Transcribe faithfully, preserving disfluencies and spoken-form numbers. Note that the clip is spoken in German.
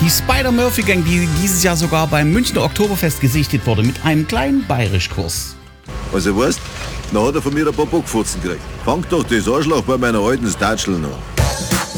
Die Spider-Murphy-Gang, die dieses Jahr sogar beim Münchner Oktoberfest gesichtet wurde, mit einem kleinen Bayerischkurs. Also weißt, dann hat er von mir ein paar Bockfotzen gekriegt. Fangt doch das Arschloch bei meiner alten Statschel noch.